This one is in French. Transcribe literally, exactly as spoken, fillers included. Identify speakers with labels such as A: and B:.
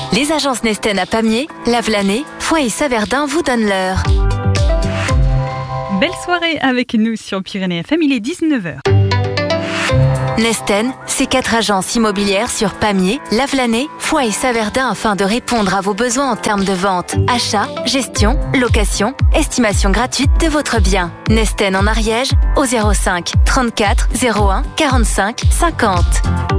A: Les agences Nesten à Pamiers, Lavelanet, Foix et Saverdin vous donnent l'heure.
B: Belle soirée avec nous sur Pyrénées F M, il est dix-neuf heures.
A: Nesten, c'est quatre agences immobilières sur Pamiers, Lavelanet, Foix et Saverdin afin de répondre à vos besoins en termes de vente, achat, gestion, location, estimation gratuite de votre bien. Nesten en Ariège au zéro cinq trente-quatre zéro un quarante-cinq cinquante.